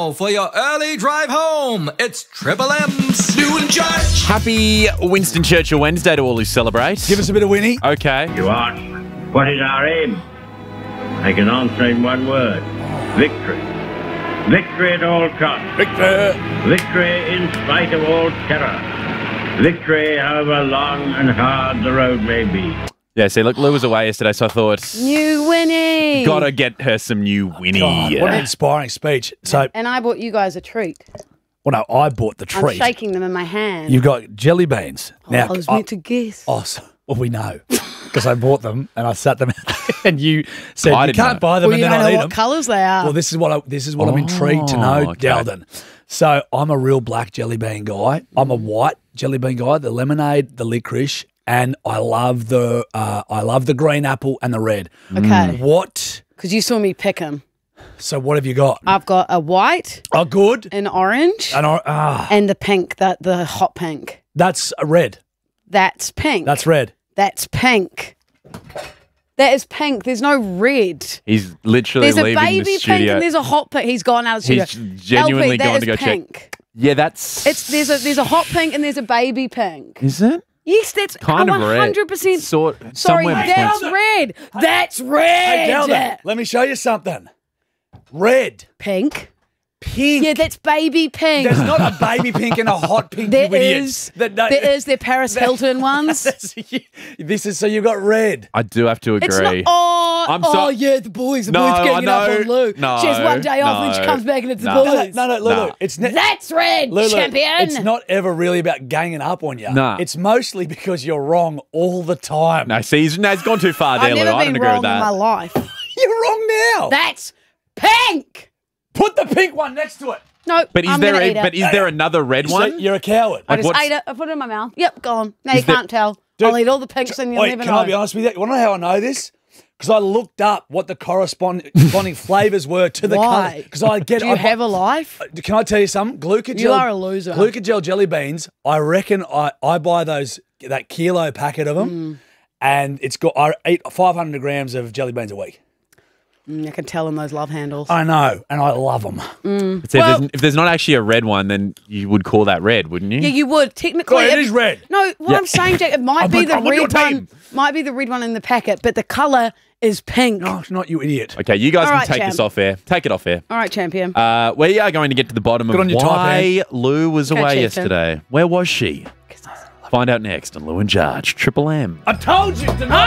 now for your early drive home. It's Triple M's New and Judge. Happy Winston Churchill Wednesday to all who celebrate. Give us a bit of Winnie. Okay. You ask, what is our aim? I can answer in one word. Victory. Victory at all costs. Victory in spite of all terror. Victory however long and hard the road may be. Yeah, see, look, Lou was away yesterday, so I thought, New Winnie. gotta get her some new Winnie. God, what an inspiring speech. So, And I bought you guys a treat. well, no, I bought the I'm treat. shaking them in my hand. You've got jelly beans. I was meant to guess. well, we know because I bought them and I sat them and you said I you didn't can't know. buy them Well, and you then don't not know eat what them. colours they are. Well, this is what I'm intrigued to know, okay. Dalden. So I'm a real black jelly bean guy. I'm a white jelly bean guy. The lemonade, the licorice, and I love the green apple and the red. Okay. What? Because you saw me pick them. So what have you got? I've got a white, Oh, good. an orange, And and the pink, the hot pink. that's a red. That's pink. That's red. That's pink. That is pink. There's no red. He's literally There's a leaving baby the pink studio. and there's a hot pink. He's gone out of the He's studio. genuinely LP, that gone is to go check. pink. Yeah, that's... There's a hot pink and there's a baby pink. Is it? Yes, that's Kind of red. 100%. Sort, Sorry, somewhere that's between. red. That's Hey, red. Dalden, let me show you something. Red. Pink. Pink. Yeah, that's baby pink. There's not a baby pink and a hot pink, There you idiots. is. There is. They're Paris Hilton ones. This is so you've got red. I do have to agree. It's not. Oh, yeah, the boys. The No, boys I getting it up know. on Lou. No, She has one day off and she no. comes back and it's the No. boys. No, Lulu. No. It's That's red, Lulu, champion. It's not ever really about ganging up on you. No. It's mostly because you're wrong all the time. No, see, he's gone too far there, I've Lou. never I don't been agree wrong with in my that. life. You're wrong now. That's pink. Put the pink one next to it. No, But I'm gonna eat it. is there another red So one? you're a coward. I just what's- ate it. I put it in my mouth. Yep, gone. Now you Is there- can't tell. Dude, I'll eat all the pinks and you'll Wait, never can know. I be honest with you? You want to know how I know this? Because I looked up what the corresponding flavours were to the Why? colour. Because I get. Do you have a life? Can I tell you something? Glucogel. You are a loser. Glucogel jelly beans. I reckon I buy that kilo packet of them, and I eat 500 grams of jelly beans a week. I can tell in those love handles. I know, and I love them. So if there's not actually a red one, then you would call that red, wouldn't you? Yeah, you would technically. God, it is red. No, what I'm saying, Jack, it might be the I'm on your red one. team. Might be the red one in the packet, but the colour is pink. No, it's not, you idiot. Okay, you guys All can right, take champ. this off air. Take it off air. All right, champion. We are going to get to the bottom Good of on your type, why Lou was Okay, away Chieftain. yesterday. Where was she? Find out next on Lou and Judge, Triple M. I told you to not.